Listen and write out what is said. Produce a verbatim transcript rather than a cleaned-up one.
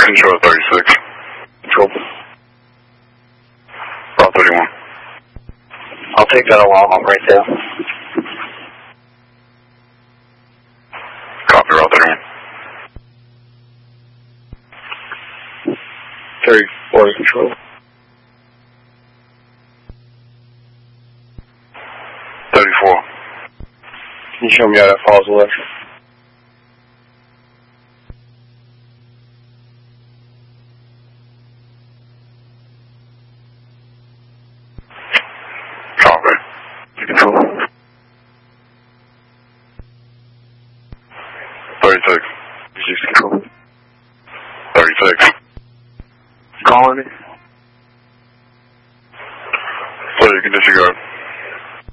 Control thirty-six. Control. Route thirty-one. I'll take that along, I'm right there. Copy, Route thirty-one. thirty-four Control. thirty-four. Can you show me how that falls left? Copy. Control. thirty-six. This is Control. thirty-six. Calling me?